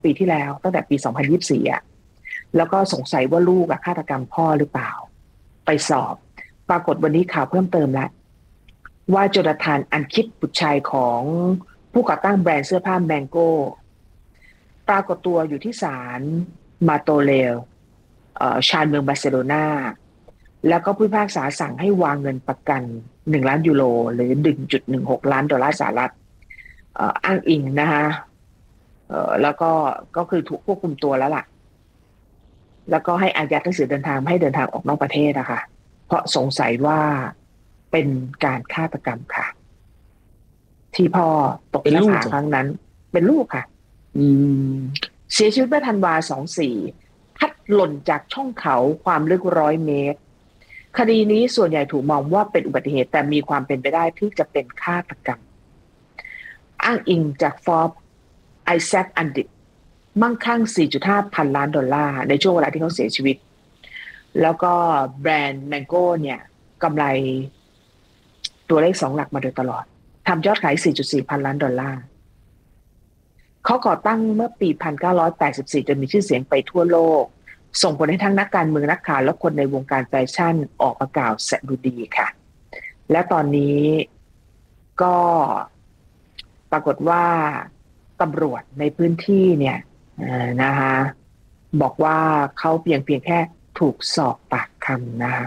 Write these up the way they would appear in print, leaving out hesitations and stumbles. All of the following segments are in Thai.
ปีที่แล้วตั้งแต่ปี2024อ่ะแล้วก็สงสัยว่าลูกฆาตกรรมพ่อหรือเปล่าไปสอบปรากฏวันนี้ข่าวเพิ่มเติมแล้วว่าโจนาธานอันคิดบุตรชายของผู้ก่อตั้งแบรนด์เสื้อผ้าแมงโก้ปรากฏตัวอยู่ที่ศาลมาโตเลลชานเมืองบาร์เซโลนาแล้วก็ผู้พิพากษาสั่งให้วางเงินประกัน1 ล้านยูโรหรือ 1.16 ล้านดอลลาร์สหรัฐอ้างอิงนะคะแล้วก็คือถูกควบคุมตัวแล้วล่ะแล้วก็ให้อายัดหนังสือเดินทางไม่ให้เดินทางออกนอกประเทศนะคะเพราะสงสัยว่าเป็นการฆาตกรรมค่ะที่พ่อตกหน้าผาครั้งนั้นเป็นลูกค่ะเสียชีวิตเมื่อธันวา24พัดหล่นจากช่องเขาความลึก100 เมตรคดีนี้ส่วนใหญ่ถูกมองว่าเป็นอุบัติเหตุแต่มีความเป็นไปได้ที่จะเป็นฆาตกรรมอ้างอิงจากฟอร์บไอแซคอันดิตมั่งคั่ง 4.5 พันล้านดอลลาร์ในช่วงเวลาที่เขาเสียชีวิตแล้วก็แบรนด์แมงโก้เนี่ยกำไรตัวเลข2 หลักมาโดยตลอดทำยอดขาย 4.4 พันล้านดอลลาร์เขาก่อตั้งเมื่อปี 1984 จนมีชื่อเสียงไปทั่วโลกส่งผลให้ทั้งนักการเมืองนักข่าวและคนในวงการแฟชั่นออกมากล่าวสดุดีค่ะและตอนนี้ก็ปรากฏว่าตำรวจในพื้นที่เนี่ยนะคะบอกว่าเขาเพียงแค่ถูกสอบปากคำนะคะ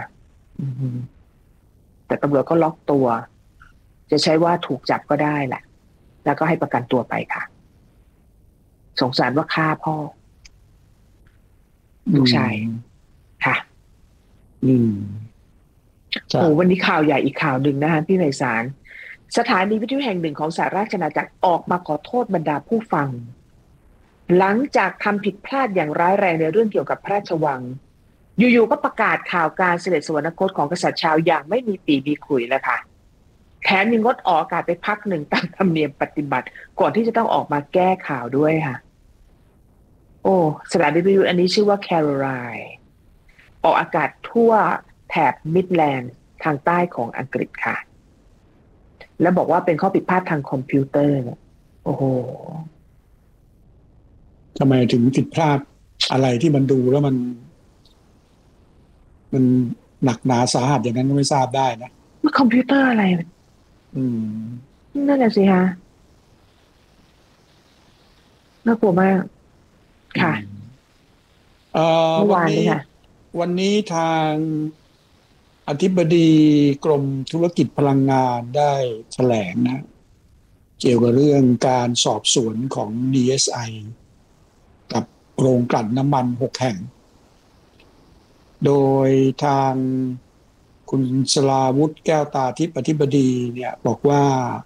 แต่ตำรวจก็ล็อกตัวจะใช้ว่าถูกจับก็ได้แหละแล้วก็ให้ประกันตัวไปค่ะสงสารว่าฆ่าพ่อลูกชายค่ะโอ้วันนี้ข่าวใหญ่อีกข่าวหนึ่งนะคะพี่ไพศาลสถานีวิทยุแห่งหนึ่งของสหราชอาณาจักรออกมาขอโทษบรรดาผู้ฟังหลังจากทำผิดพลาดอย่างร้ายแรงในเรื่องเกี่ยวกับพระราชวังอยู่ๆก็ประกาศข่าวการเสด็จสวรรคตของกษัตริย์ชาวอย่างไม่มีปีมีขลุยแล้วค่ะแถมมีงดออกอากาศไปพักหนึ่งตามธรรมเนียมปฏิบัติก่อนที่จะต้องออกมาแก้ข่าวด้วยค่ะโอ้สถานีวิทยุอันนี้ชื่อว่า Caroline ออกอากาศทั่วแถบมิดแลนด์ทางใต้ของอังกฤษค่ะแล้วบอกว่าเป็นข้อผิดพลาดทางคอมพิวเตอร์เนี่ยโอ้โหทำไมถึงผิดพลาดอะไรที่มันดูแล้วมันหนักหนาสาหัสอย่างนั้นก็ไม่ทราบได้นะว่าคอมพิวเตอร์อะไรนั่นแหละสิฮะน่ากลัวมากค่ะเมื่อวานนี้ค่ะวันนี้ทางอธิบดีกรมธุรกิจพลังงานได้แถลงนะเกี่ยวกับเรื่องการสอบสวนของ DSI กับโรงกลั่นน้ำมัน6 แห่งโดยทางคุณสราวุฒิแก้วตาทิพย์อธิบดีเนี่ยบอกว่า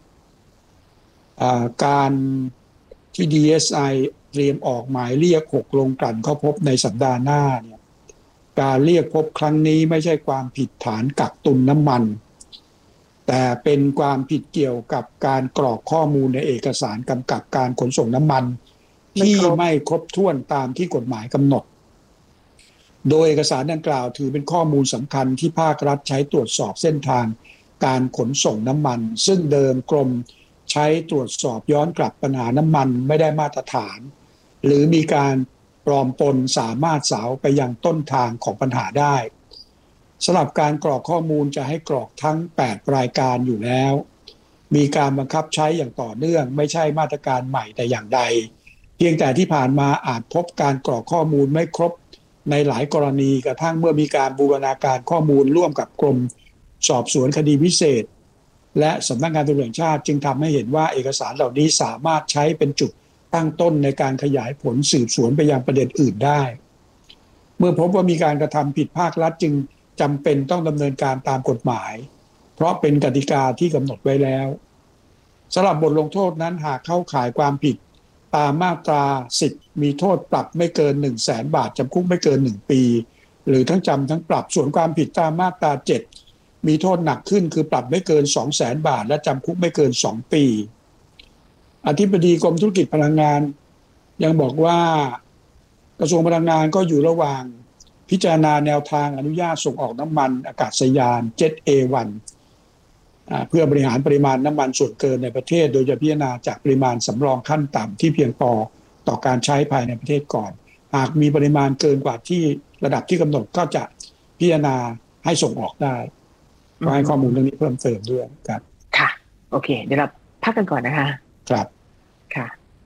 การที่ DSI เตรียมออกหมายเรียก6 โรงกลั่นเข้าพบในสัปดาห์หน้าเนี่ยการเรียกพบครั้งนี้ไม่ใช่ความผิดฐานกักตุนน้ำมันแต่เป็นความผิดเกี่ยวกับการกรอกข้อมูลในเอกสารกำกับการขนส่งน้ำมันที่ไม่ครบถ้วนตามที่กฎหมายกำหนดโดยเอกสารดังกล่าวถือเป็นข้อมูลสำคัญที่ภาครัฐใช้ตรวจสอบเส้นทางการขนส่งน้ำมันซึ่งเดิมกรมใช้ตรวจสอบย้อนกลับปัญหาน้ำมันไม่ได้มาตรฐานหรือมีการปลอมปนสามารถสาวไปยังต้นทางของปัญหาได้สำหรับการกรอกข้อมูลจะให้กรอกทั้ง8 รายการอยู่แล้วมีการบังคับใช้อย่างต่อเนื่องไม่ใช่มาตรการใหม่แต่อย่างใดเพียงแต่ที่ผ่านมาอาจพบการกรอกข้อมูลไม่ครบในหลายกรณีกระทั่งเมื่อมีการบูรณาการข้อมูลร่วมกับกรมสอบสวนคดีพิเศษและสำนักงานตำรวจแห่งชาติจึงทำให้เห็นว่าเอกสารเหล่านี้สามารถใช้เป็นจุดตั้งต้นในการขยายผลสืบสวนไปยังประเด็นอื่นได้เมื่อพบว่ามีการกระทำผิดภาครัฐจึงจำเป็นต้องดำเนินการตามกฎหมายเพราะเป็นกติกาที่กำหนดไว้แล้วสำหรับบทลงโทษนั้นหากเข้าข่ายความผิดตามมาตรา10มีโทษปรับไม่เกิน 100,000 บาทจำคุกไม่เกิน1 ปีหรือทั้งจำทั้งปรับส่วนความผิดตามมาตรา7มีโทษหนักขึ้นคือปรับไม่เกิน 200,000 บาทและจำคุกไม่เกิน2 ปีอธิบดีกรมธุรกิจพลังงานยังบอกว่ากระทรวงพลังงานก็อยู่ระหว่างพิจารณาแนวทางอนุญาตส่งออกน้ำมันอากาศยาน Jet A1 เพื่อบริหารปริมาณน้ำมันส่วนเกินในประเทศโดยจะพิจารณาจากปริมาณสำรองขั้นต่ำที่เพียงพอต่อการใช้ภายในประเทศก่อนหากมีปริมาณเกินกว่าที่ระดับที่กำหนดก็จะพิจารณาให้ส่งออกได้ก็ให้ข้อมูลเรื่องนี้เพิ่มเติมด้วยครับค่ะโอเคเดี๋ยวเราพักกันก่อนนะคะครับค่ะ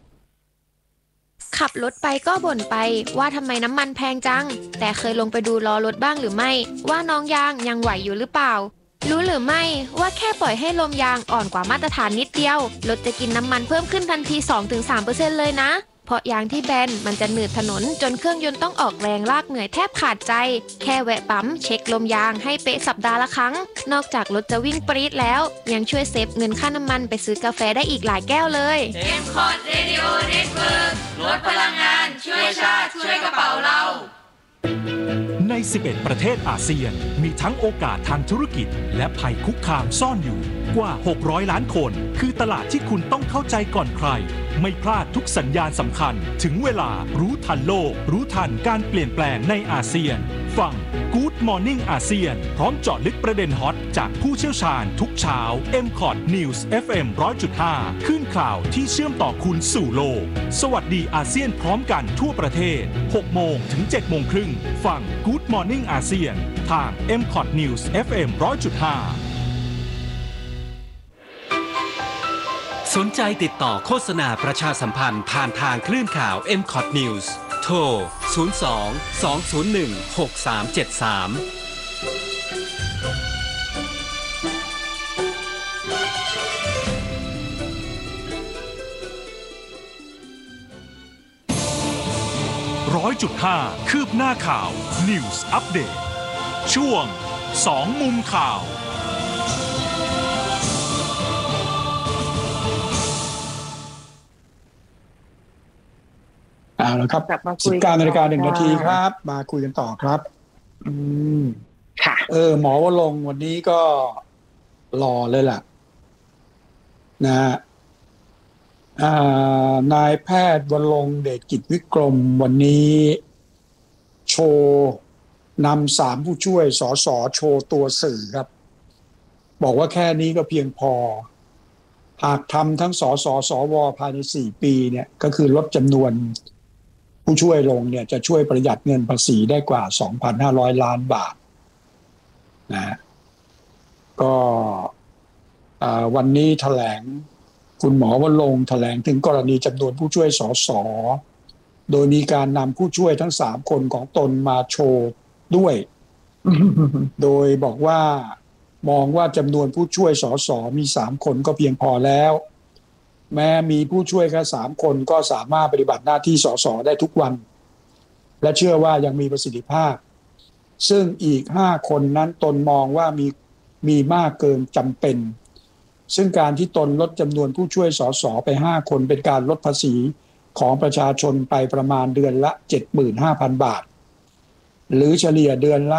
ขับรถไปก็บ่นไปว่าทำไมน้ำมันแพงจังแต่เคยลงไปดูล้อรถบ้างหรือไม่ว่าน้องยางยังไหวอยู่หรือเปล่ารู้หรือไม่ว่าแค่ปล่อยให้ลมยางอ่อนกว่ามาตรฐานนิดเดียวรถจะกินน้ำมันเพิ่มขึ้นทันที 2-3% เลยนะเพราะยางที่แบนมันจะหนืดถนนจนเครื่องยนต์ต้องออกแรงลากเหนื่อยแทบขาดใจแค่แวะปั๊มเช็คลมยางให้เป๊ะสัปดาห์ละครั้งนอกจากรถจะวิ่งปรี๊ดแล้วยังช่วยเซฟเงินค่าน้ำมันไปซื้อกาแฟได้อีกหลายแก้วเลย M-Cot Radio Network ลดพลังงานช่วยชาติช่วยกระเป๋าเราใน 11 ประเทศอาเซียนมีทั้งโอกาสทางธุรกิจและภัยคุกคามซ่อนอยู่กว่า600ล้านคนคือตลาดที่คุณต้องเข้าใจก่อนใครไม่พลาดทุกสัญญาณสำคัญถึงเวลารู้ทันโลกรู้ทันการเปลี่ยนแปลงในอาเซียนฟัง Good Morning อาเซียนพร้อมเจาะลึกประเด็นฮอตจากผู้เชี่ยวชาญทุกเช้า M-Cot News FM 100.5 ขึ้นข่าวที่เชื่อมต่อคุณสู่โลกสวัสดีอาเซียนพร้อมกันทั่วประเทศ 6 โมงถึง 7 โมงครึ่งฟัง Good Morning อาเซียนทาง M-Cot News FM 100.5 สนใจติดต่อโฆษณาประชาสัมพันธ์ผ่านทางคลื่นข่าว M-Cot News โทร 100.5 คืบหน้าข่าว News Update ช่วง 2 มุมข่าวเอาละครับ19 นาฬิกา 1 นาทีครับมาคุยกันต่อครับค่ะหมอวรงค์วันนี้ก็หล่อเลยล่ะนะฮะนายแพทย์วรงค์เดชกิจวิกรมวันนี้โชว์นำ3ผู้ช่วยสสโชว์ตัวสื่อครับบอกว่าแค่นี้ก็เพียงพอหากทำทั้งสสสวภายใน4 ปีเนี่ยก็คือลดจำนวนผู้ช่วยลงเนี่ยจะช่วยประหยัดเงินภาษีได้กว่า 2,500 ล้านบาทนะก็วันนี้แถลงคุณหมอวรงค์แถลงถึงกรณีจำนวนผู้ช่วยสสโดยมีการนำผู้ช่วยทั้ง3 คนของตนมาโชว์ด้วย โดยบอกว่ามองว่าจำนวนผู้ช่วยสสมี3 คนก็เพียงพอแล้วแม้มีผู้ช่วยแค่3 คนก็สามารถปฏิบัติหน้าที่สสได้ทุกวันและเชื่อว่ายังมีประสิทธิภาพซึ่งอีก5 คนนั้นตนมองว่ามีมากเกินจำเป็นซึ่งการที่ตนลดจำนวนผู้ช่วยสสไป5 คนเป็นการลดภาษีของประชาชนไปประมาณเดือนละ 75,000 บาทหรือเฉลี่ยเดือนละ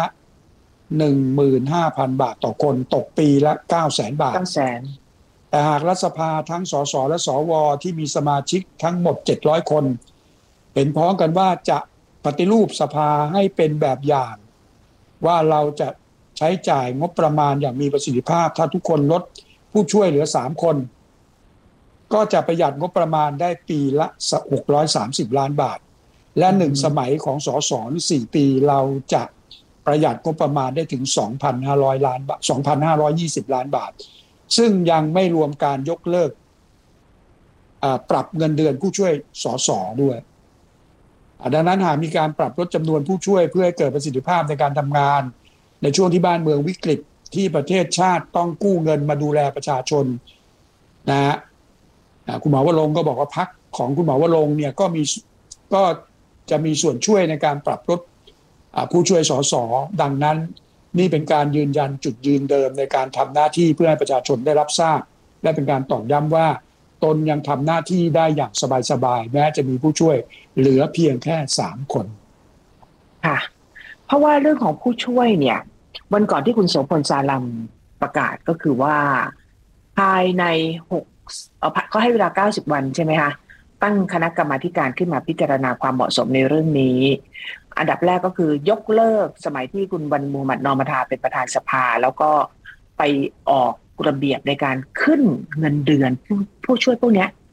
15,000 บาทต่อคนตกปีละ 900,000 บาทแต่หากรัฐสภาทั้งสสและสวที่มีสมาชิกทั้งหมด700 คนเห็นพ้องกันว่าจะปฏิรูปสภาให้เป็นแบบอย่างว่าเราจะใช้จ่ายงบประมาณอย่างมีประสิทธิภาพถ้าทุกคนลดผู้ช่วยเหลือ3 คนก็จะประหยัดงบประมาณได้ปีละ630 ล้านบาทและ1 สมัยของสส4 ปีเราจะประหยัดงบประมาณได้ถึง 2,500 ล้านบาท 2,520 ล้านบาทซึ่งยังไม่รวมการยกเลิกปรับเงินเดือนผู้ช่วยสสด้วยดังนั้นหากมีการปรับลดจำนวนผู้ช่วยเพื่อให้เกิดประสิทธิภาพในการทำงานในช่วงที่บ้านเมืองวิกฤตที่ประเทศชาติต้องกู้เงินมาดูแลประชาชนนะฮะคุณหมอวรงค์ก็บอกว่าพรรคของคุณหมอวรงค์เนี่ยก็จะมีส่วนช่วยในการปรับลดผู้ช่วยสสดังนั้นนี่เป็นการยืนยันจุดยืนเดิมในการทำหน้าที่เพื่อให้ประชาชนได้รับทราบและเป็นการตอกย้ำว่าตนยังทำหน้าที่ได้อย่างสบายๆแม้จะมีผู้ช่วยเหลือเพียงแค่3 คนค่ะเพราะว่าเรื่องของผู้ช่วยเนี่ยวันก่อนที่คุณโสพลสาลัมประกาศก็คือว่าภายในเขาให้เวลา90 วันใช่ไหมคะตั้งคณะกรรมาการขึ้นมาพิจารณาความเหมาะสมในเรื่องนี้อันดับแรกก็คือยกเลิกสมัยที่คุณวันมูฮัมหมัดนอมัธาเป็นประธานสภาแล้วก็ไปออกระเบียบในการขึ้นเงินเดือนผู้ช่วยพวกนี้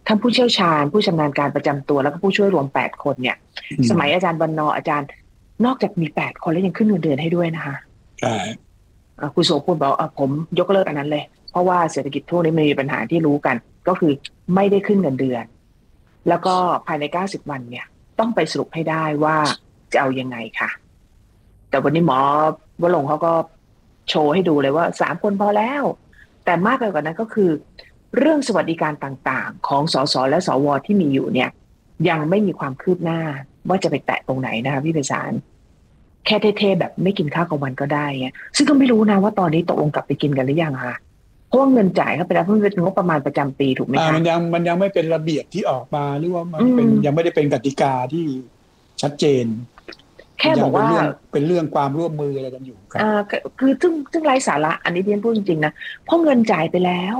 ทั้งผู้เชี่ยวชาญผู้ชำนาญการประจำตัวแล้วก็ผู้ช่วยรวม8คนเนี่ยสมัยอาจารย์วันนออาจารย์นอกจากมี8คนแล้วยังขึ้นเงินเดือนให้ด้วยนะคะใช่คุณโสพลบอกผมยกเลิกอันนั้นเลยเพราะว่าเศรษฐกิจทั่วนี้มีปัญหาที่รู้กันก็คือไม่ได้ขึ้นเงินเดือนแล้วก็ภายใน90วันเนี่ยต้องไปสรุปให้ได้ว่าจะเอายังไงค่ะแต่วันนี้หมอวรงค์เขาก็โชว์ให้ดูเลยว่า3คนพอแล้วแต่มากไปกว่านั้นก็คือเรื่องสวัสดิการต่างๆของสสและสวที่มีอยู่เนี่ยยังไม่มีความคืบหน้าว่าจะไปแตะตรงไหนนะคะพี่ไพศาลแค่เท่ๆแบบไม่กินข้าวกลางวันก็ได้ไงซึ่งก็ไม่รู้นะว่าตอนนี้ตกลงกลับไปกินกันหรือยังคะเพราะว่าเงินจ่ายเขาไปแล้วเพิ่งเป็นงบประมาณประจำปีถูกไหมคะมันยังไม่เป็นระเบียบที่ออกมาหรือว่ามันเป็นยังไม่ได้เป็นกติกาที่ชัดเจนแค่บอกว่าเป็นเรื่องความร่วมมืออะไรกันอยู่ครับคือซึ่งไร้สาระอันนี้เรียนพูดจริงๆนะเพราะเงินจ่ายไปแล้ว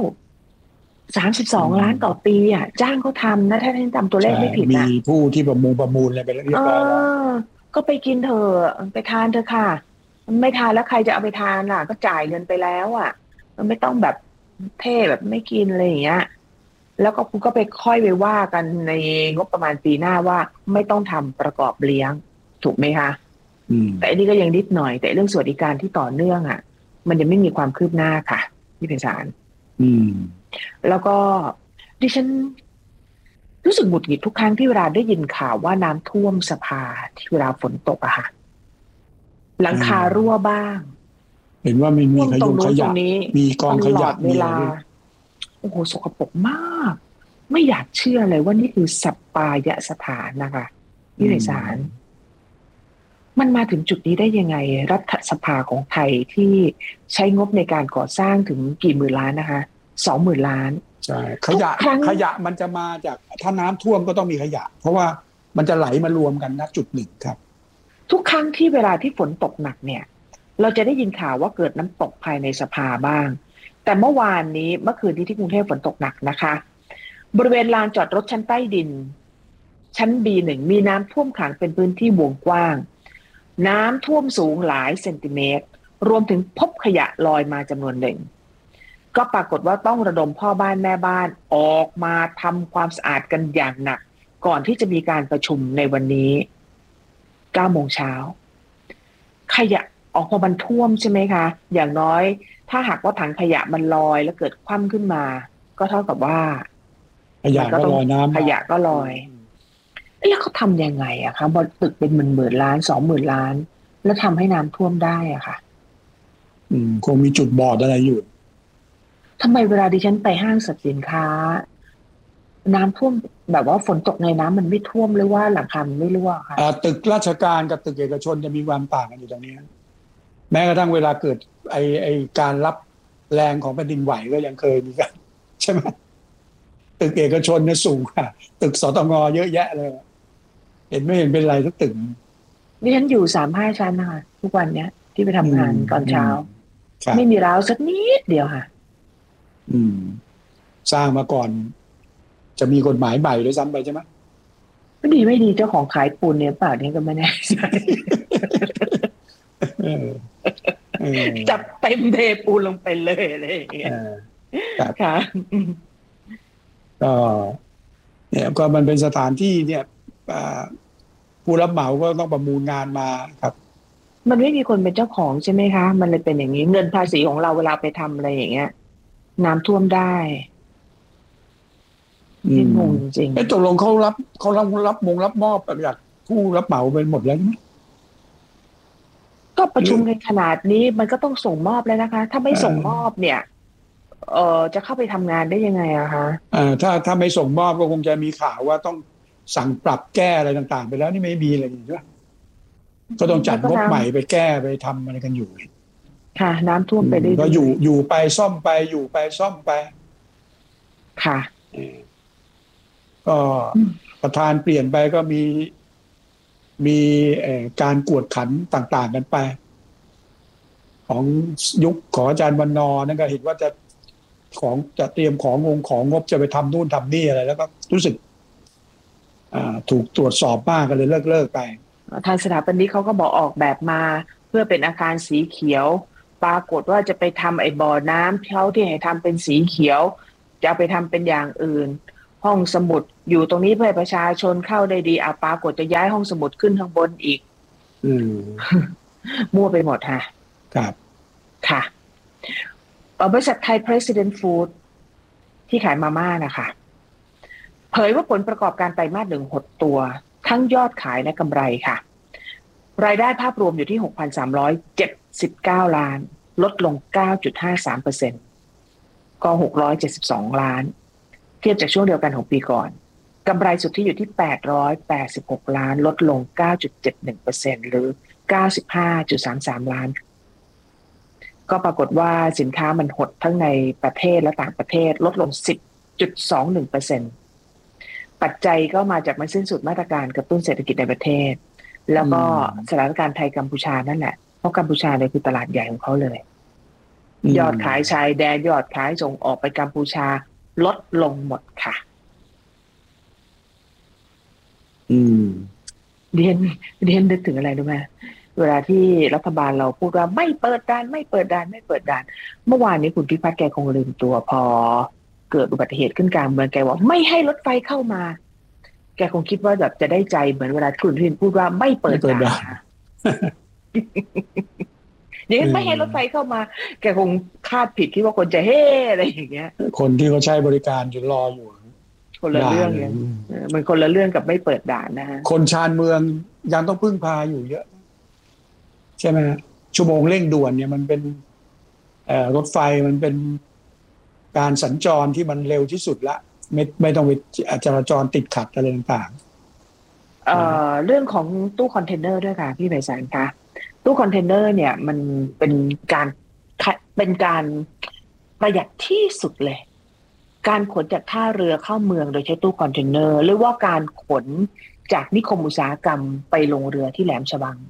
32 ล้านต่อปีอ่ะจ้างเขาทำนะถ้าท่านจำตัวเลขไม่ผิดนะมีผู้ที่ประมูลอะไรไปเรียบร้อยแล้วก็ไปกินเถอะไปทานเถอะค่ะไม่ทานแล้วใครจะเอาไปทานล่ะก็จ่ายเงินไปแล้วอ่ะมันไม่ต้องแบบเท่แบบไม่กินอะไรอย่างเงี้ยแล้วก็คุณก็ไปค่อยไปว่ากันในงบประมาณปีหน้าว่าไม่ต้องทำประกอบเลี้ยงถูกไหมคะแต่อันนี้ก็ยังนิดหน่อยแต่เรื่องสวัสดิการที่ต่อเนื่องอ่ะมันยังไม่มีความคืบหน้าค่ะพี่ไพศาลแล้วก็ดิฉันรู้สึกหงุดหงิดทุกครั้งที่เวลาได้ยินข่าวว่าน้ำท่วมสภาที่เวลาฝนตกอะค่ะหลังคารั่วบ้างเห็นว่ามีขยะมีกองขยะเวลาโอ้โหสกปรกมากไม่อยากเชื่อเลยว่านี่คือสัปปายสถานนะคะพี่ไพศาลมันมาถึงจุดนี้ได้ยังไงรัฐสภาของไทยที่ใช้งบในการก่อสร้างถึงกี่หมื่นล้านนะคะ20,000 ล้านใช่ขยะมันจะมาจากถ้าน้ำท่วมก็ต้องมีขยะเพราะว่ามันจะไหลมารวมกันณจุดหนึ่งครับทุกครั้งที่เวลาที่ฝนตกหนักเนี่ยเราจะได้ยินข่าวว่าเกิดน้ำตกภายในสภาบ้างแต่เมื่อคืนนี้ที่กรุงเทพฝนตกหนักนะคะบริเวณลานจอดรถชั้นใต้ดินชั้น B1 มีน้ำท่วมขังเป็นพื้นที่วงกว้างน้ำท่วมสูงหลายเซนติเมตรรวมถึงพบขยะลอยมาจำนวนหนึ่งก็ปรากฏว่าต้องระดมพ่อบ้านแม่บ้านออกมาทำความสะอาดกันอย่างหนักก่อนที่จะมีการประชุมในวันนี้9 โมงเช้าขยะออกมาบรรท่วมใช่ไหมคะอย่างน้อยถ้าหากว่าถังขยะมันลอยแล้วเกิดคว่ำขึ้นมาก็เท่ากับว่าขยะก็ลอยน้ำขยะก็ลอยแล้วเขาทำยังไงอะคะบนตึกเป็นหมื่นล้าน20,000 ล้านแล้วทำให้น้ำท่วมได้อะค่ะคงมีจุดบอดอะไรอยู่ทำไมเวลาดิฉันไปห้างสรรพสินค้าน้ำท่วมแบบว่าฝนตกในน้ำมันไม่ท่วมหรือว่าหลังคามันไม่รั่วค่ะตึกราชการกับตึกเอกชนจะมีความต่างกันอยู่ตรงนี้แม้กระทั่งเวลาเกิดไอการรับแรงของแผ่นดินไหวก็ยังเคยมีกันใช่ไหมตึกเอกชนเนี่ยสูงค่ะตึกสตง.เยอะแยะเลยเห็นไม่เห็นเป็นไรสักตึกดิฉันอยู่3-5 ชั้นนะคะทุกวันเนี้ยที่ไปทำงานตอนเช้าไม่มีราวสักนิดเดียวค่ะสร้างมาก่อนจะมีกฎหมายใหม่ด้วยซ้ำไปใช่ไหมไม่ดีเจ้าของขายปูนเนี่ยเปล่าเนี่ยก็ไม่แน่ใจจับเต็มเทปูนลงไปเลยอะไรอย่างเงี้ยค่ะก็เนี่ยก็มันเป็นสถานที่เนี่ยผู้รับเหมาก็ต้องประมูลงานมาครับมันไม่มีคนเป็นเจ้าของใช่ไหมคะมันเลยเป็นอย่างนี้เงินภาษีของเราเวลาไปทำอะไรอย่างเงี้ยน้ำท่วมได้งงจริงตกลงเขารับมอบจากผู้รับเหมาไปหมดแล้วใช่ไหมก็ประชุมกันขนาดนี้มันก็ต้องส่งมอบแล้วนะคะถ้าไม่ส่งมอบเนี่ยจะเข้าไปทำงานได้ยังไงอะคะถ้าไม่ส่งมอบก็คงจะมีข่าวว่าต้องสั่งปรับแก้อะไรต่างๆไปแล้วนี่ไม่มีอะไรอยู่ด้วยก็ต้องจัดงบใหม่ไปแก้ไปทำอะไรกันอยู่ค่ะน้ำท่วมไปเรื่อยๆก็อยู่ไปซ่อมไปอยู่ไปซ่อมไปค่ะก็ประธานเปลี่ยนไปก็มีการกวดขันต่างๆกันไปของยุคของอาจารย์วรรณนั่นก็เห็นว่าจะเตรียมของงบจะไปทำนู่นทำนี่อะไรแล้วก็รู้สึกถูกตรวจสอบมากก็เลยเลิกไปทางสถาปนิกเขาก็บอกออกแบบมาเพื่อเป็นอาคารสีเขียวปรากฏว่าจะไปทำไอ้บ่อน้ำเขาที่ให้ทำเป็นสีเขียวจะเอาไปทำเป็นอย่างอื่นพอห้องสมุดอยู่ตรงนี้เพื่อให้ประชาชนเข้าได้ดีปรากฏจะย้ายห้องสมุดขึ้นข้างบนอีกมั่วไปหมดค่ะครับค่ะบริษัทไทย President Food ที่ขายมาม่านะคะเผยว่าผลประกอบการไตรมาส1หดตัวทั้งยอดขายและกำไรค่ะรายได้ภาพรวมอยู่ที่ 6,379 ล้านลดลง 9.53% ก็672ล้านเทียบจากช่วงเดียวกันของปีก่อนกำไรสุทธิอยู่ที่886ล้านลดลง 9.71% หรือ95.33 ล้านก็ปรากฏว่าสินค้ามันหดทั้งในประเทศและต่างประเทศลดลง 10.21%ปัจจัยก็มาจากมันสิ้นสุดมาตรการกระตุ้นเศรษฐกิจในประเทศแล้วก็สถานการณ์ไทยกัมพูชานั่นแหละเพราะกัมพูชาเนี่ยคือตลาดใหญ่ของเขาเลยยอดขายชายแดนยอดขายส่งออกไปกัมพูชาลดลงหมดค่ะเรียนนึกถึงอะไรรู้ไหมเวลาที่รัฐบาลเราพูดว่าไม่เปิดด่านเมื่อวานนี้คุณพิพัฒน์แกคงลืมตัวพอเกิดอุบัติเหตุขึ้นกลางเมืองแกว่าไม่ให้รถไฟเข้ามาแกคงคิดว่าแบบจะได้ใจเหมือนเวลาคุณพินพูดว่าไม่เปิดด่านอย่างนี้ไม่ให้รถไฟเข้ามาแกคงคาดผิดคิดว่าคนจะเฮ่อะไรอย่างเงี้ยคนที่เขาใช้บริการอยู่รออยู่คนละเรื่องเนี่ยมันคนละเรื่องกับไม่เปิดด่านนะฮะคนชานเมืองยังต้องพึ่งพาอยู่เยอะใช่ไหมชั่วโมงเร่งด่วนเนี่ยมันเป็นรถไฟมันเป็นการสัญจรที่มันเร็วที่สุดละไม่ต้องไปจราจรติดขัดอะไรต่างๆเรื่องของตู้คอนเทนเนอร์ด้วยค่ะพี่ไพศาลคะตู้คอนเทนเนอร์เนี่ยมันเป็นการประหยัดที่สุดเลยการขนจากท่าเรือเข้าเมืองโดยใช้ตู้คอนเทนเนอร์หรือว่าการขนจากนิคมอุตสาหกรรมไปลงเรือที่แหลมฉบัง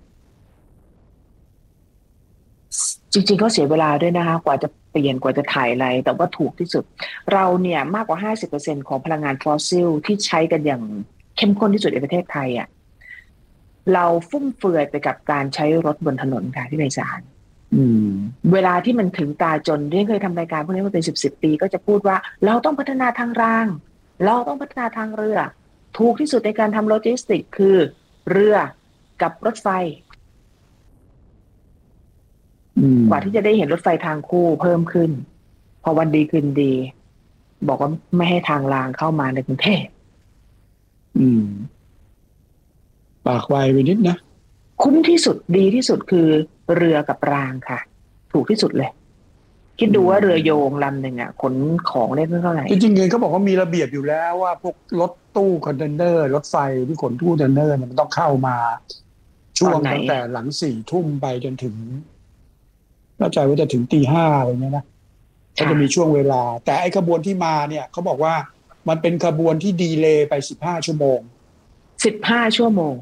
จริงๆก็เสียเวลาด้วยนะคะกว่าจะเปลี่ยนกว่าจะถ่ายอะไรแต่ว่าถูกที่สุดเราเนี่ยมากกว่า 50% ของพลังงานฟอสซิลที่ใช้กันอย่างเข้มข้นที่สุดในประเทศไทยอ่ะเราฟุ่มเฟือยไปกับการใช้รถบนถนนค่ะที่ไพศาลเวลาที่มันถึงตาจนเรียนเคยทำรายการพวกนี้มาเป็น10 ปีก็จะพูดว่าเราต้องพัฒนาทางรางเราต้องพัฒนาทางเรือถูกที่สุดในการทำโลจิสติกคือเรือกับรถไฟกว่าที่จะได้เห็นรถไฟทางคู่เพิ่มขึ้นพอวันดีคืนดีบอกว่าไม่ให้ทางรางเข้ามาในกรุงเทพปากไวไปนิดนะคุ้มที่สุดดีที่สุดคือเรือกับรางค่ะถูกที่สุดเลยคิดดูว่าเรือโยงลำหนึ่งขนของได้เท่าไหร่จริงๆเขาบอกว่ามีระเบียบอยู่แล้วว่าพวกรถตู้คอนเทนเนอร์รถไฟที่ขนตู้คอนเทนเนอร์มันต้องเข้ามาช่วงตั้งแต่หลัง4 ทุ่มไปจนถึงเข้าใจว่าจะถึงตี 5อะไรเงี้ยนะก็จะมีช่วงเวลาแต่ไอ้ขบวนที่มาเนี่ยเขาบอกว่ามันเป็นขบวนที่ดีเลย์ไป15 ชั่วโมง 15 ชั่วโมง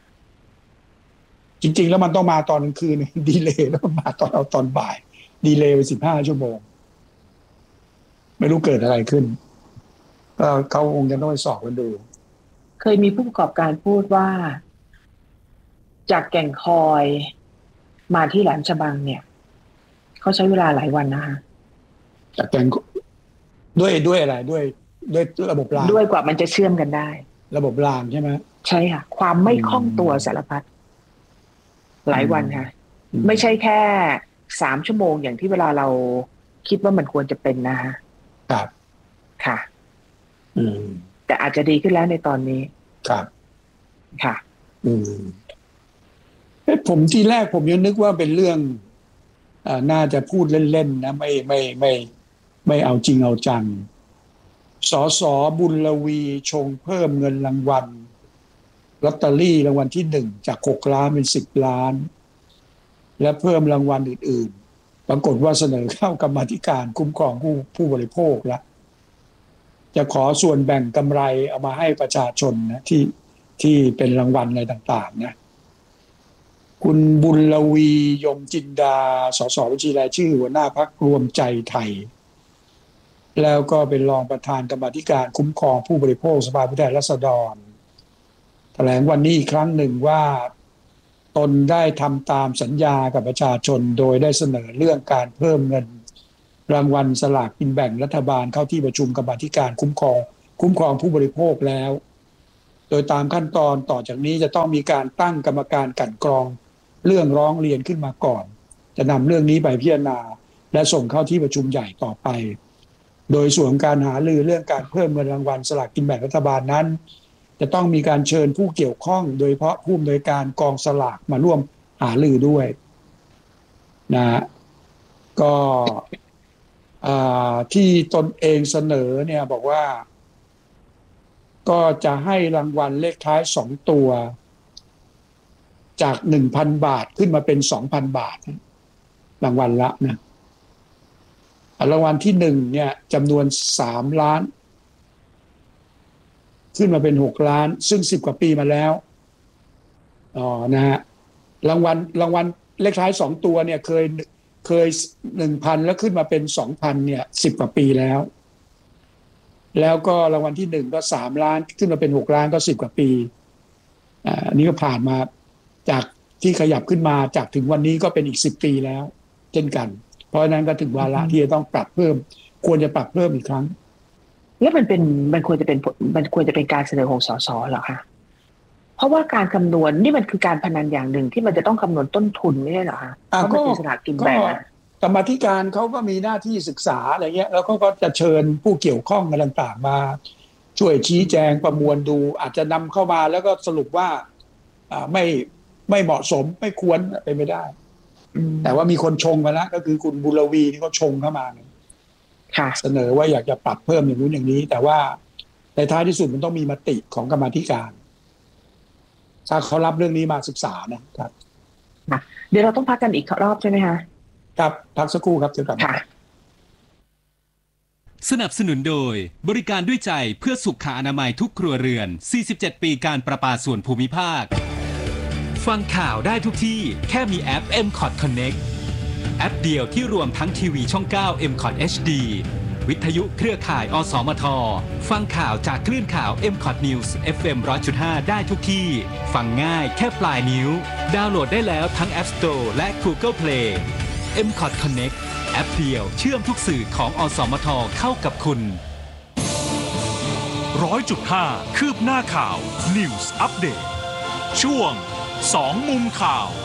จริงๆแล้วมันต้องมาตอนกลางคืนดีเลย์แล้วมาตอนบ่ายดีเลย์ไป15 ชั่วโมงไม่รู้เกิดอะไรขึ้นเขาคงจะต้องไปสอบกันดูเคยมีผู้ประกอบการพูดว่าจากแก่งคอยมาที่แหลมฉบังเนี่ยเขาใช้เวลาหลายวันนะคะจากแก่งด้วยอะไรด้วยระบบรางด้วยกว่ามันจะเชื่อมกันได้ระบบรางใช่ไหมใช่ค่ะความไม่คล่องตัวสารพัดหลายวันค่ะไม่ใช่แค่3 ชั่วโมงอย่างที่เวลาเราคิดว่ามันควรจะเป็นนะคะครับค่ะแต่อาจจะดีขึ้นแล้วในตอนนี้ครับค่ะผมทีแรกผมยังนึกว่าเป็นเรื่องน่าจะพูดเล่นๆนะไม่เอาจริงเอาจังสส.บุญลวีชงเพิ่มเงินรางวัลลอตเตอรี่รางวัลที่1จาก6 ล้านเป็น10 ล้านและเพิ่มรางวัลอื่นๆปรากฏว่าเสนอเข้ากรรมาธิการคุ้มครองผู้บริโภคแล้วจะขอส่วนแบ่งกำไรเอามาให้ประชาชนนะที่เป็นรางวัลอะไรต่างๆนะคุณบุญลวียมจินดาสสบัญชีรายชื่อหัวหน้าพรรครวมใจไทยแล้วก็เป็นรองประธานกรรมาธิการคุ้มครองผู้บริโภคสภาผู้แทนราษฎรแถลงวันนี้อีกครั้งหนึ่งว่าตนได้ทำตามสัญญากับประชาชนโดยได้เสนอเรื่องการเพิ่มเงินรางวัลสลากกินแบ่งรัฐบาลเข้าที่ประชุมกรรมาธิการคุ้มครองคุ้มครองผู้บริโภคแล้วโดยตามขั้นตอนต่อจากนี้จะต้องมีการตั้งกรรมการกลั่นกรองเรื่องร้องเรียนขึ้นมาก่อนจะนำเรื่องนี้ไปพิจารณาและส่งเข้าที่ประชุมใหญ่ต่อไปโดยส่วนการหารือเรื่องการเพิ่มเงินรางวัลสลากกินแบ่งรัฐบาลนั้นจะต้องมีการเชิญผู้เกี่ยวข้องโดยเฉพาะผู้อำนวยการกองสลากมาร่วมหารือด้วยนะก็ที่ตนเองเสนอเนี่ยบอกว่าก็จะให้รางวัลเลขท้าย2ตัวจาก 1,000 บาทขึ้นมาเป็น 2,000 บาทรางวัลละนะรางวัลที่1เนี่ยจำนวน3ล้านขึ้นมาเป็น6ล้านซึ่ง10กว่าปีมาแล้วนะฮะรางวัลเลขท้าย2ตัวเนี่ยเคย 1,000 แล้วขึ้นมาเป็น 2,000 เนี่ย10กว่าปีแล้วก็รางวัลที่1ก็3ล้านขึ้นมาเป็น6ล้านก็10กว่าปีอันนี้ก็ผ่านมาจากที่ขยับขึ้นมาจากถึงวันนี้ก็เป็นอีก10ปีแล้วเช่นกันเพราะฉะนั้นก็ถึงวาระที่จะต้องปรับเพิ่มควรจะปรับเพิ่มอีกครั้งแล้วมันควรจะเป็นการเสนอของสสเหรอคะเพราะว่าการคำนวณนี่มันคือการพนันอย่างหนึ่งที่มันจะต้องคำนวณต้นทุนไม่ใช่เหรอคะเพราะมันเป็นสลากกินแบ่งกรรมาธิการเขาก็มีหน้าที่ศึกษาอะไรเงี้ยแล้วก็จะเชิญผู้เกี่ยวข้องอะไรต่างๆมาช่วยชี้แจงประมวลดูอาจจะนำเข้ามาแล้วก็สรุปว่าไม่เหมาะสมไม่ควรเป็นไม่ได้แต่ว่ามีคนชงมาแล้วก็คือคุณบุรวีที่เขาชงเข้ามาเสนอว่าอยากจะปรับเพิ่มอย่างนู้นอย่างนี้แต่ว่าในท้ายที่สุดมันต้องมีมติของกรรมาธิการถ้าเขารับเรื่องนี้มาศึกษานะครับเดี๋ยวเราต้องพักกันอีกรอบใช่ไหมคะครับพักสักครู่ครับเดี๋ยวกลับมาสนับสนุนโดยบริการด้วยใจเพื่อสุขอนามัยทุกครัวเรือน47ปีการประปาส่วนภูมิภาคฟังข่าวได้ทุกที่แค่มีแอป MCOT Connect แอปเดียวที่รวมทั้งทีวีช่อง9 MCOT HD วิทยุเครือข่ายอสมทฟังข่าวจากคลื่นข่าว MCOT News FM 100.5 ได้ทุกที่ฟังง่ายแค่ปลายนิ้วดาวน์โหลดได้แล้วทั้ง App Store และ Google Play MCOT Connect แอปเดียวเชื่อมทุกสื่อของอสมทเข้ากับคุณ 100.5 คืบหน้าข่าว News Update ช่วง2มุมข่าว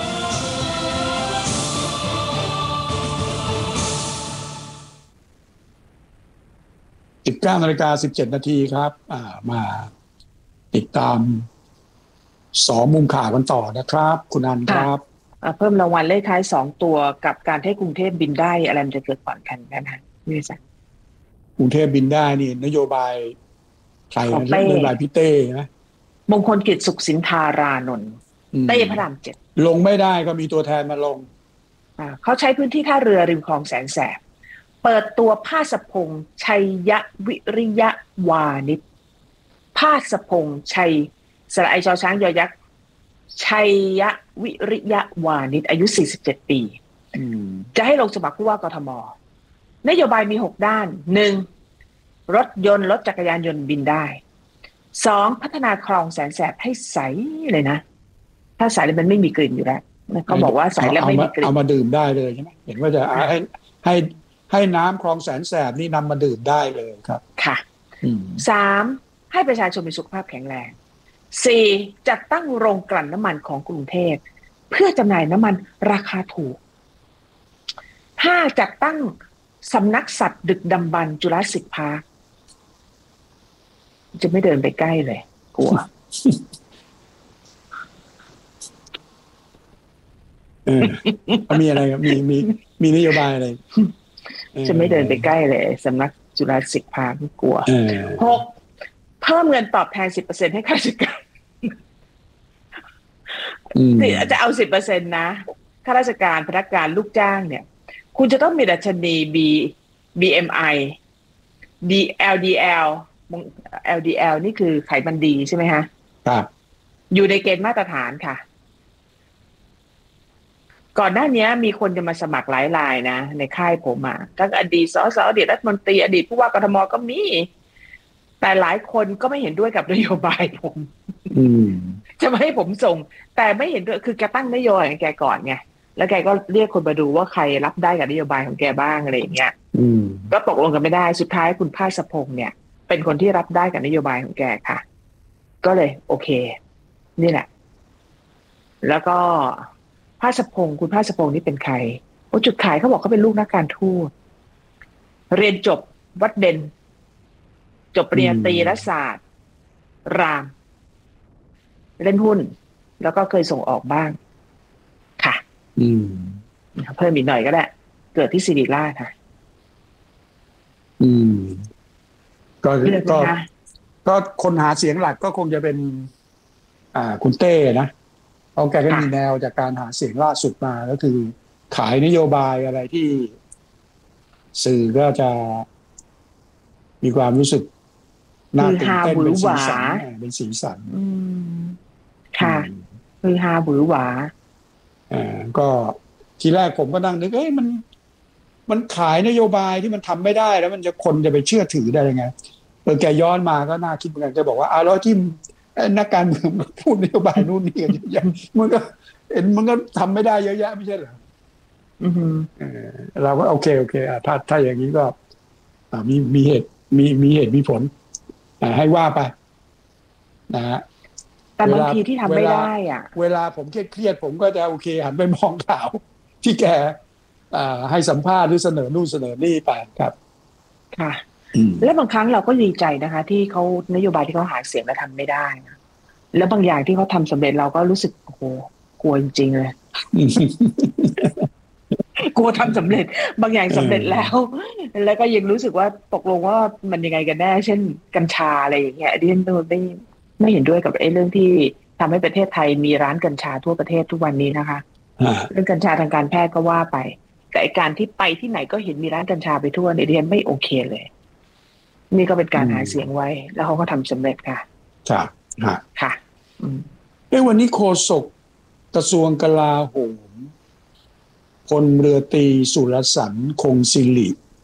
19:17 น.ครับมาติดตาม2มุมข่าวกันต่อนะครับคุณอันครับเพิ่มรางวัลเลขท้าย2ตัวกับการให้กรุงเทพบินได้อะไรมันจะเกิดก่อนกันนะนี่สิกรุงเทพบินได้นี่นโยบายใครนโยบายพี่เต้นะมงคลกิจสุขสินธารานนท์เต้พระราม7 ลงไม่ได้ก็มีตัวแทนมาลงเขาใช้พื้นที่ท่าเรือริมคลองแสนแสบเปิดตัวภาสพงษ์ชัยวิริยะวานิชภาสพงษ์ชัยสระไอชอช้างยอยักษ์ชัยวิริยะวานิชอายุ47ปีจะให้ลงสมัครผู้ว่ากทมนโยบายมี6ด้าน 1. รถยนต์รถจักรยานยนต์บินได้ 2. พัฒนาคลองแสนแสบให้ใสเลยนะถ้าใสแล้วมันไม่มีกลิ่นอยู่แล้วเขาบอกว่าใสแล้วไม่มีกลิ่นเอามาดื่มได้เลยใช่ไหมเห็นว่าจะให้น้ำคลองแสนแสบนี่นำมาดื่มได้เลยครับค่ะ 3. ให้ประชาชนมีสุขภาพแข็งแรง 4. จัดตั้งโรงกลั่นน้ำมันของกรุงเทพเพื่อจำหน่ายน้ำมันราคาถูก 5. จัดตั้งสำนักสัตว์ดึกดำบรรพ์จุฬาสิกพาร์คจะไม่เดินไปใกล้เลยกลัวมีอะไรครับมีนโยบายอะไรจะไม่เดินไปใกล้เลยสำนักจุฬาสิกพาร์คกลัว 6. เพิ่มเงินตอบแทน 10% ให้ข้าราชการจะเอา 10% นะข้าราชการพนักงานลูกจ้างเนี่ยคุณจะต้องมีดัชนี BMI LDL นี่คือไขมันดีใช่ไหมฮะครับอยู่ในเกณฑ์มาตรฐานค่ะก่อนหน้านี้มีคนจะมาสมัครหลายรายนะในค่ายผมทั้งอดีตสสอดีตรัฐมนตรีอดีตผู้ว่ากทมก็มีแต่หลายคนก็ไม่เห็นด้วยกับนโยบายผมจะไม่ให้ผมส่งแต่ไม่เห็นด้วยคือแกตั้งนโยบายของแกก่อนไงแล้วแกก็เรียกคนมาดูว่าใครรับได้กับนโยบายของแกบ้างอะไรอย่างเงี้ยก็ตกลงกันไม่ได้สุดท้ายคุณภาสพงษ์เนี่ยเป็นคนที่รับได้กับนโยบายของแกค่ะ ก็เลยโอเคนี่แหละแล้วก็ภาสพงศ์คุณภาสพงศ์นี่เป็นใครโอ้จุดขายเขาบอกเขาเป็นลูกนักการทูตเรียนจบวัดเด่นจบปริญญาตรีรัฐศาสตร์รามเล่นหุ้นแล้วก็เคยส่งออกบ้างค่ะเพิ่มอีกหน่อยก็ได้เกิดที่ศิริราชค่ะก็คนหาเสียงหลักก็คงจะเป็นคุณเต้นะเอาแกก็มีแนวจากการหาเสียงล่าสุดมาก็คือขายนโยบายอะไรที่สื่อก็จะมีความรู้สึกน่าตื่นเต้นเป็นสีสันค่ะคือฮาบือหวาก็ทีแรกผมก็นั่งนึกมันขายนโยบายที่มันทำไม่ได้แล้วมันจะคนจะไปเชื่อถือได้ยังไงแกย้อนมาก็น่าคิดเหมือนกันจะบอกว่าแล้วที่นักการเมืองพูดนโยบายนู่นนี่กันเยอะแยะมันก็ทำไม่ได้เยอะแยะไม่ใช่เหรอเราก็โอเคถ้าอย่างนี้ก็มีเหตุมีผลให้ว่าไปนะฮะแต่บางทีที่ทำไม่ได้เวลาผมเครียดผมก็จะโอเคหันไปมองข่าวที่แกให้สัมภาษณ์หรือเสนอนู่นเสนอนี่ไปครับค่ะและบางครั้งเราก็ดีใจนะคะที่เขานโยบายที่เขาหาเสียงแล้วทำไม่ได้นะแล้วบางอย่างที่เขาทำสำเร็จเราก็รู้สึกโอ้โหกลัวจริงๆเลยกลัวทำสำเร็จบางอย่างสำเร็จแล้วก็ยังรู้สึกว่าตกลงว่ามันยังไงกันแน่เช่นกัญชาอะไรอย่างเงี้ยดิฉันไม่เห็นด้วยกับเรื่องที่ทำให้ประเทศไทยมีร้านกัญชาทั่วประเทศทุกวันนี้นะคะเรื่องกัญชาทางการแพทย์ก็ว่าไปแต่การที่ไปที่ไหนก็เห็นมีร้านกัญชาไปทั่วเนี่ยดิฉันไม่โอเคเลยนี่ก็เป็นการหาเสียงไว้แล้วเขาก็ทำสำเร็จค่ะครับค่ะวันนี้โฆษกกระทรวงกลาโหมพลเรือตรีสุรสันต์คงศิริ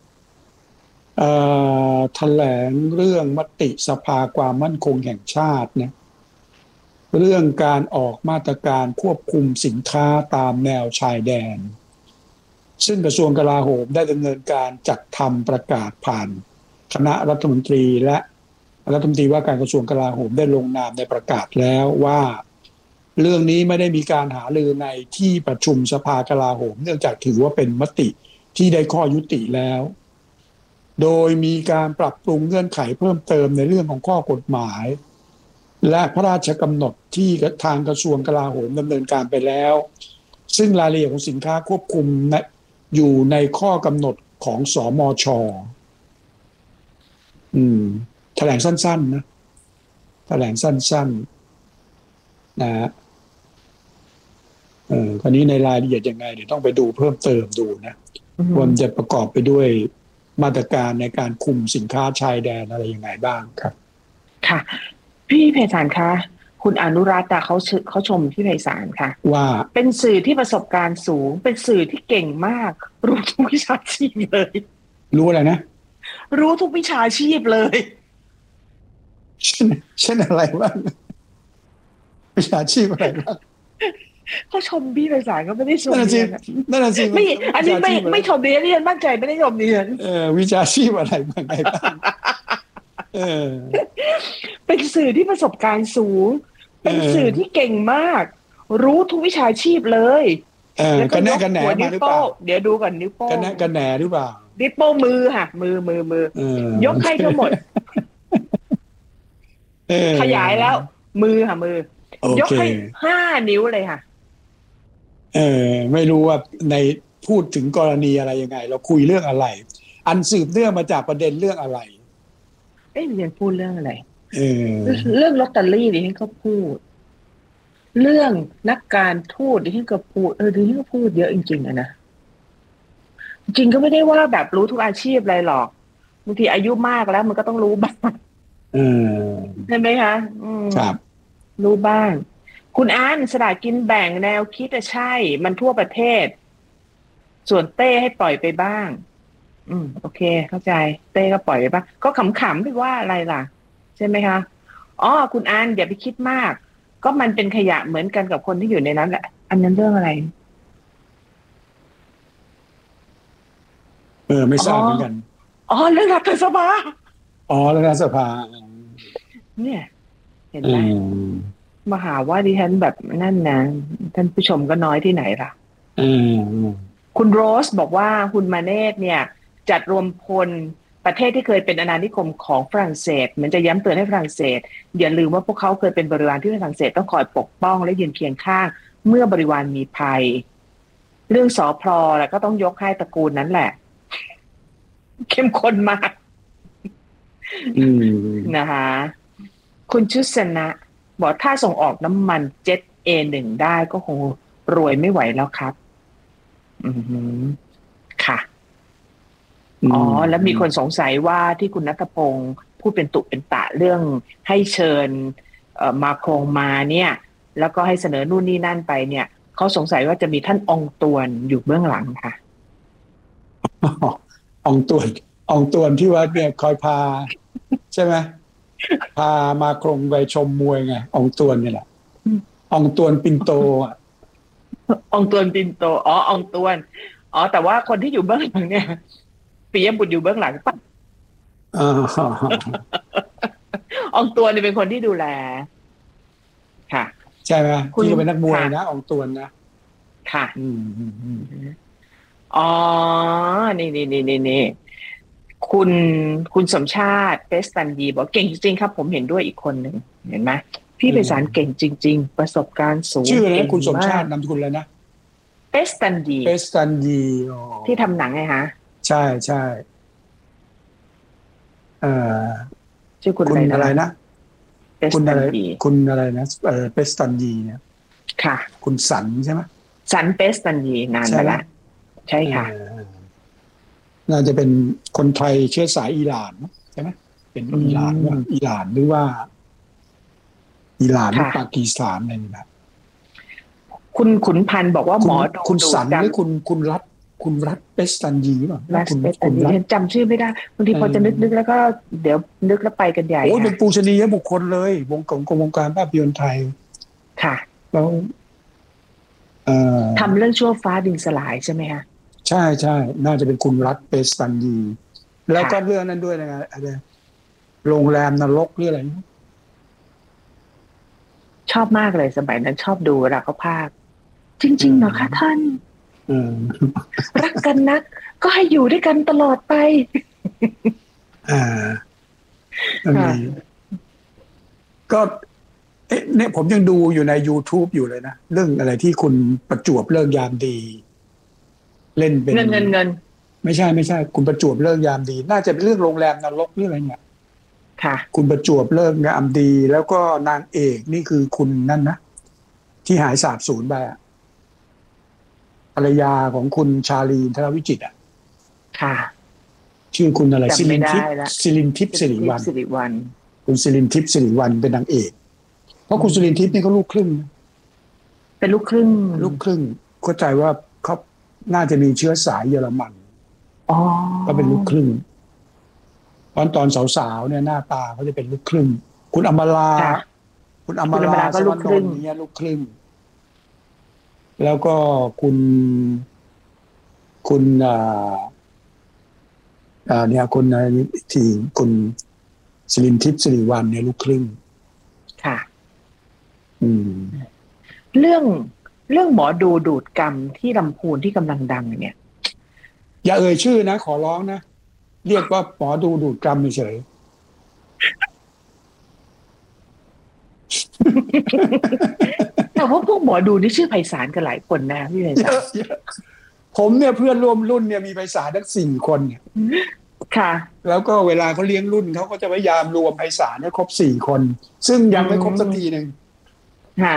แถลงเรื่องมติสภาความมั่นคงแห่งชาติเนี่ยเรื่องการออกมาตรการควบคุมสินค้าตามแนวชายแดนซึ่งกระทรวงกลาโหมได้ดำเนินการจัดทำประกาศผ่านคณะรัฐมนตรีและรัฐมนตรีว่าการกระทรวงกลาโหมได้ลงนามในประกาศแล้วว่าเรื่องนี้ไม่ได้มีการหารือในที่ประชุมสภากลาโหมเนื่องจากถือว่าเป็นมติที่ได้ข้อยุติแล้วโดยมีการปรับปรุงเงื่อนไขเพิ่มเติมในเรื่องของข้อกฎหมายและพระราชกำหนดที่ทางกระทรวงกลาโหมดำเนินการไปแล้วซึ่งรายละเอียดของสินค้าควบคุมอยู่ในข้อกำหนดของสมช.แถลงสั้นๆนะแถลงสั้นๆนะคราวนี้ในรายละเอียดยังไงเดี๋ยวต้องไปดูเพิ่มเติมดูนะว่ามันจะประกอบไปด้วยมาตรการในการคุมสินค้าชายแดนอะไรยังไงบ้างครับค่ะพี่ไพศาลคะคุณอนุรัตน์เขาชมพี่ไพศาลค่ะว่าเป็นสื่อที่ประสบการณ์สูงเป็นสื่อที่เก่งมากรู้ทุกวิชาชีพเลยรู้อะไรนะรู้ทุกวิชาชีพเลยเช่นอะไรบ้างวิชาชีพอะไรบ้างเขาชมพี่ไพศาลก็ไม่ได้ชมนั่นสิไม่อันนี้ไม่ชมดิฉันมั่นใจไม่ได้ชมดิฉันวิชาชีพอะไรบ้างเป็นสื่อที่ประสบการณ์สูงเป็นสื่อที่เก่งมากรู้ทุกวิชาชีพเลยแล้วก็กันแหนมาหรือเปล่าเดี๋ยวดูก่อนนิ้วโป้งกันแหนหรือเปล่านิ้วโป้งมือค่ะมือยกให้ทั้งหมดขยายแล้วมือค่ะมือยกให้5 นิ้วเลยค่ะไม่รู้ว่าในพูดถึงกรณีอะไรยังไงเราคุยเรื่องอะไรอันสืบเนื่องมาจากประเด็นเรื่องอะไรเรียนพูดเรื่องอะไรเรื่องลอตเตอรี่ดิฉันก็พูดเรื่องนักการทูตดิฉันก็พูดดิฉันก็พูดเยอะจริงๆนะจริงก็ไม่ได้ว่าแบบรู้ทุกอาชีพอะไรหรอกบางทีอายุมากแล้วมันก็ต้องรู้บ้างใช่ไหมคะครับรู้บ้างคุณอ่านสลากกินแบ่งแนวคิดใช่มันทั่วประเทศส่วนเต้ให้ปล่อยไปบ้างโอเคเข้าใจเต้ก็ปล่อยไปบ้างก็ขำๆไปว่าอะไรล่ะใช่ไหมคะคุณอ่านอย่าไปคิดมากก็มันเป็นขยะเหมือนกันกับคนที่อยู่ในนั้นแหละอันนั้นเรื่องอะไรไม่ทราบเหมือนกันเรื่องรัฐสภาอ๋อรัฐสภาเนี่ยเห็นอืไหมมมาหาว่าดิฉันแบบนั่นนะท่านผู้ชมก็น้อยที่ไหนล่ะอืมคุณโรสบอกว่าคุณมาเนตเนี่ย จัดรวมพลประเทศที่เคยเป็นอาณานิคมของฝรั่งเศสเหมือนจะย้ำเตือนให้ฝรั่งเศสอย่าลืมว่าพวกเขาเคยเป็นบริวารที่ฝรั่งเศสต้องคอยปกป้องและยืนเคียงข้างเมื่อบริวารมีภัย เรื่องสอพลอแล้วก็ต้องยกให้ตระกูลนั้นแหละ เข้มข้นมากอืมนะคะคุณชุสนะบอกถ้าส่งออกน้ำมันเจ็ต A1 ได้ก็คงรวยไม่ไหวแล้วครับ อือหือค่ะ อ๋อ แล้วมีคนสงสัยว่าที่คุณณัฐพงศ์พูดเป็นตุเป็นตะเรื่องให้เชิญมาโครงมาเนี่ย แล้วก็ให้เสนอนู่นนี่นั่นไปเนี่ยเขาสงสัยว่าจะมีท่านองตวนอยู่เบื้องหลังค่ะอองตวนที่ว่าเนี่ยคอยพา ใช่ไหมพามาโครงไปชมมวยไงอองตวนนี่แหละอองตวนปินโตอ่ะองตวนปินโตอ๋อองตวนอ๋อแต่ว่าคนที่อยู่เบื้องหลังเนี่ยปิยบุตรอยู่เบื้องหลังปะอ่าองตวนเนี่ยเป็นคนที่ดูแลค่ะใช่ไหมคุณที่ก็เป็นนักมวยค่ะนะอองตวนนะค่ะอืมอืมอืมอ๋อนี่คุณสมชาติเปสตันดีบอกเก่งจริงๆครับผมเห็นด้วยอีกคนหนึ่งเห็นไหมพี่ไพศาลเก่งจริง ๆ ประสบการณ์สูงชื่ออะไรเก่นะงคุณสมชาติกนามสกุลอะไรนะเปสตันดีเปสตันยีอ๋อที่ทำหนังไงฮะใช่ใช่เอ่อชื่อคุณคุณอะอะไร ไรนะนะเปสคุณตัอะนไรดีคุณอะไรนะเปสตันยีเนี่ยค่ะคุณสันใช่ไหมสันเปสตันดีนานใช่มาไหมแล้วใช่ค่ะน่าจะเป็นคนไทยเชื้อสายอิหร่านใช่ไหมเป็นอิหร่านว่าอิหร่านหรือว่าอิหร่านหรือค่ะปากีสถานอะไรนี่นะคุณขุนพันธ์บอกว่าหมอดูคุณสันดูหรือคุณรัฐเปสตันยีหรือเปล่ารัสคุณเปสตันดีรัฐฉันจำชื่อไม่ได้บางทีพอจะนึกแล้วก็เดี๋ยวนึกแล้วไปกันใหญ่โอ้ยเป็นค่ะปูชนียบุคคลเลยวงการภาพยนตร์ไทยค่ะแล้วทำเรื่องชั่วฟ้าดินสลายใช่ไหมคะใช่ใช่น่าจะเป็นคุณรัฐเปสตันยีแล้วก็ค่ะเรื่องนั้นด้วยนะอะไรโรงแรมนรกหรืออะไรชอบมากเลยสมัยนั้นชอบดูเวลาเขาพากย์จริงๆเหรอคะท่านอืมรักกันนัก ก็ให้อยู่ด้วยกันตลอดไปอ่าอันนี้ก็เนี่ยผมยังดูอยู่ใน YouTube อยู่เลยนะเรื่องอะไรที่คุณประจวบเลิกยามดี เล่นเป็นเงินไม่ใช่คุณประจวบเลิกยามดี น่าจะเป็นเรื่องโรงแรมนรกหรืออะไรเนี่ยค่ะคุณประจวบเลิกยามดี แล้วก็นางเอกนี่คือคุณนั่นนะที่หายสาบสูญไปอะภรรยาของคุณชาลีนทรวิจิตรอ่ะค่ะชื่อคุณอะไรจำไม่ได้ละสิรินทิพย์สิริวัลย์สิริวัลย์คุณสิรินทิพย์สิริวัลย์เป็นนางเอกเพราะคุณสิรินทิพย์นี่เขาลูกครึ่งนะเป็นลูกครึ่งลูกครึ่งเข้าใจว่าเขาน่าจะมีเชื้อสายเยอรมันอ๋อก็เป็นลูกครึ่งตอนสาวๆเนี่ยหน้าตาเขาจะเป็นลูกครึ่ง คุณอมราค่ะคุณอมคุณอมราราก็ลูกครึ่งสวรรณนท์เนี่ยลูกครึ่ง แล้วก็คุณเนี่ยคุณที่คุณสิรินทิพย์สิริวัลย์เนี่ยลูกครึ่งค่ะอืมเรื่องหมอดูดูดกรรมที่ลำพูนที่กำลังดังเนี่ยอย่าเอ่ยชื่อนะขอร้องนะเรียกว่าหมอดูดกรรมเฉยแต่ว่าพวกหมอดูนี่ชื่อไพศาลกันหลายคนนะพี่ไพศาลผมเนี่ยเพื่อนร่วมรุ่นเนี่ยมีไพศาลทั้ง4 คนเนี่ยค่ะแล้วก็เวลาเขาเลี้ยงรุ่นเขาก็จะพยายามรวมไพศาลให้ครบ4 คน ซึ่งยังไม่ครบสักทีหนึ่งค่ะ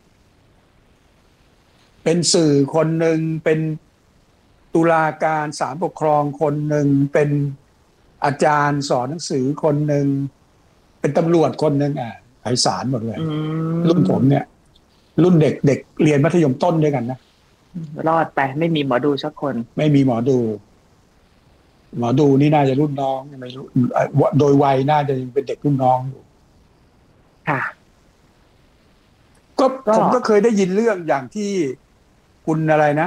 เป็นสื่อคนหนึ่งเป็นตุลาการศาลปกครองคนหนึ่งเป็นอาจารย์สอนหนังสือคนหนึ่งเป็นตำรวจคนหนึ่งไพศาลหมดเลย รุ่นผมเนี่ย รุ่นเด็กเรียนมัธยมต้นด้วยกันนะรอดไปไม่มีหมอดูสักคนไม่มีหมอดูนี่น่าจะรุ่นน้องไม่รู้โดยวัยน่าจะยังเป็นเด็กรุ่นน้องอยู่ค่ะก็ก็ผมก็เคยได้ยินเรื่องอย่างที่คุณอะไรนะ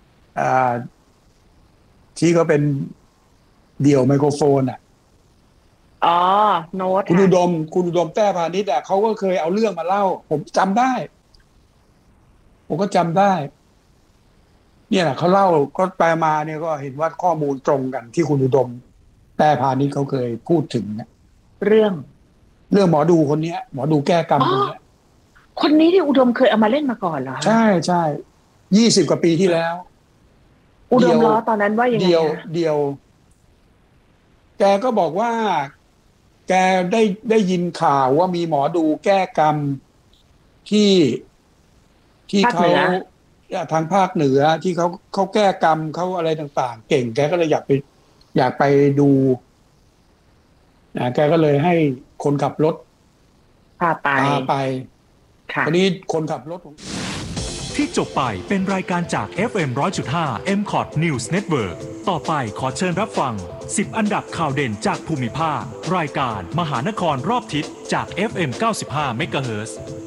ที่เขาเป็นเดี่ยวไมโครโฟนอ๋อโน้ตคุณอุดมแต้พานิชอ่ะเขาก็เคยเอาเรื่องมาเล่าผมจำได้ผมก็จำได้เนี่ยแหละเขาเล่าก็ไปมาเนี่ยก็เห็นว่าข้อมูลตรงกันที่คุณอุดมแต้พานิชเขาเคยพูดถึงนะเรื่องหมอดูคนเนี้ยหมอดูแก้กรรมคนเนี้ยคนนี้ที่อุดมเคยเอามาเล่นมาก่อนเหรอใช่20 กว่าปีที่แล้วอุดมล้อตอนนั้นว่ายังไงเดียวแกก็บอกว่าแกได้ยินข่าวว่ามีหมอดูแก้กรรมที่เขาทางภาคเหนือที่เขาแก้กรรมเขาอะไรต่างๆเก่งแกก็เลยอยากไปดูนะแกก็เลยให้คนขับรถพาไปค่ะวันนี้คนขับรถที่จบไปเป็นรายการจาก FM 100.5 MCOT News Network ต่อไปขอเชิญรับฟัง10อันดับข่าวเด่นจากภูมิภาครายการมหานครรอบทิศจาก FM 95 MHz